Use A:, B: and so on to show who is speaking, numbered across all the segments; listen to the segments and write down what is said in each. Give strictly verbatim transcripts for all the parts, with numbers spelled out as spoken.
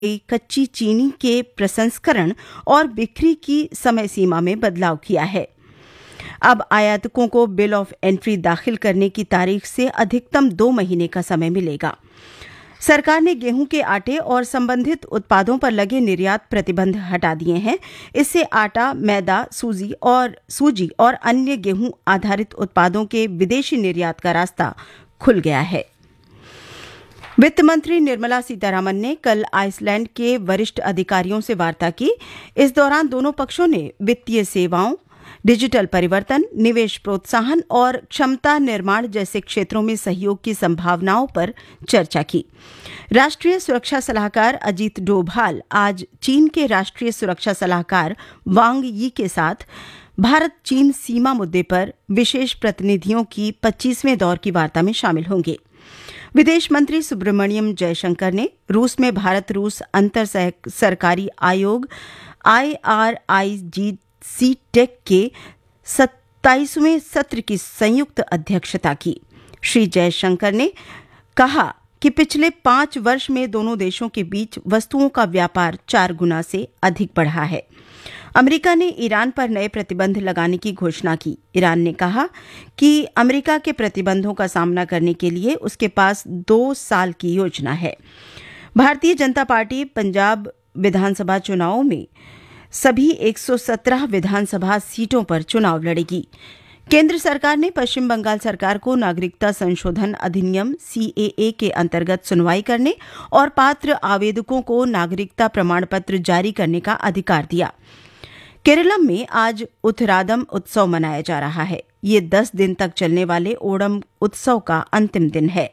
A: कच्ची चीनी के प्रसंस्करण और बिक्री की समय सीमा में बदलाव किया है। अब आयातकों को बिल ऑफ एंट्री दाखिल करने की तारीख से अधिकतम दो महीने का समय मिलेगा। सरकार ने गेहूं के आटे और संबंधित उत्पादों पर लगे निर्यात प्रतिबंध हटा दिए हैं। इससे आटा, मैदा, सूजी और सूजी और अन्य गेहूं आधारित उत्पादों के विदेशी निर्यात का रास्ता खुल गया है। वित्त मंत्री निर्मला सीतारामन ने कल आइसलैंड के वरिष्ठ अधिकारियों से वार्ता की। इस दौरान दोनों पक्षों ने वित्तीय सेवाओं, डिजिटल परिवर्तन, निवेश प्रोत्साहन और क्षमता निर्माण जैसे क्षेत्रों में सहयोग की संभावनाओं पर चर्चा की। राष्ट्रीय सुरक्षा सलाहकार अजीत डोभाल आज चीन के राष्ट्रीय सुरक्षा सलाहकार वांग यी के साथ भारत चीन सीमा मुद्दे पर विशेष प्रतिनिधियों की पच्चीसवें दौर की वार्ता में शामिल होंगे। विदेश मंत्री सुब्रमण्यम जयशंकर ने रूस में भारत रूस अंतर सरकारी आयोग I R I ji C take के सत्ताईसवें सत्र की संयुक्त अध्यक्षता की। श्री जयशंकर ने कहा कि पिछले पांच वर्ष में दोनों देशों के बीच वस्तुओं का व्यापार चार गुना से अधिक बढ़ा है। अमेरिका ने ईरान पर नए प्रतिबंध लगाने की घोषणा की। ईरान ने कहा कि अमेरिका के प्रतिबंधों का सामना करने के लिए उसके पास दो साल की योजना है। भारतीय जनता पार्टी पंजाब विधानसभा चुनावों में सभी एक सौ सत्रह विधानसभा सीटों पर चुनाव लड़ेगी। केंद्र सरकार ने पश्चिम बंगाल सरकार को नागरिकता संशोधन अधिनियम सी ए ए के अंतर्गत सुनवाई करने और पात्र आवेदकों को नागरिकता प्रमाण पत्र जारी करने का अधिकार दिया। केरलम में आज उथरादम उत्सव मनाया जा रहा है। ये दस दिन तक चलने वाले ओणम उत्सव का अंतिम दिन है।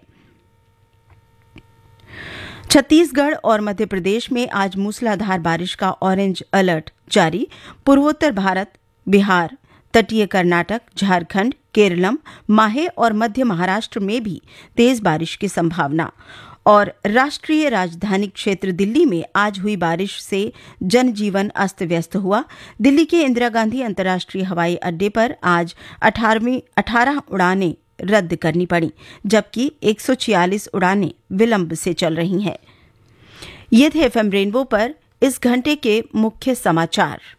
A: छत्तीसगढ़ और मध्य प्रदेश में आज मूसलाधार बारिश का ऑरेंज अलर्ट जारी। पूर्वोत्तर भारत, बिहार, तटीय कर्नाटक, झारखंड, केरलम, माहे और मध्य महाराष्ट्र में भी तेज बारिश की संभावना। और राष्ट्रीय राजधानी क्षेत्र दिल्ली में आज हुई बारिश से जनजीवन अस्त व्यस्त हुआ। दिल्ली के इंदिरा गांधी अंतर्राष्ट्रीय हवाई अड्डे पर आज अठारह उड़ानें रद्द करनी पड़ी, जबकि एक सौ छियालीस उड़ानें विलंब से चल रही हैं। ये थे एफएम रेनबो पर इस घंटे के मुख्य समाचार।